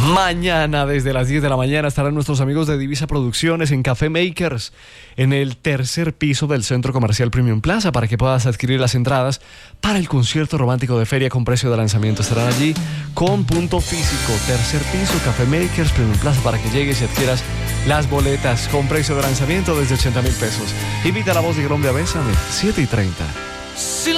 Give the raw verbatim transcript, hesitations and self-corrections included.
Mañana desde las diez de la mañana estarán nuestros amigos de Divisa Producciones en Café Makers, en el tercer piso del Centro Comercial Premium Plaza, para que puedas adquirir las entradas para el concierto romántico de feria con precio de lanzamiento. Estarán allí con punto físico, tercer piso, Café Makers Premium Plaza, para que llegues y adquieras las boletas con precio de lanzamiento desde ochenta mil pesos. Invita a la voz de Colombia, bésame, siete y treinta.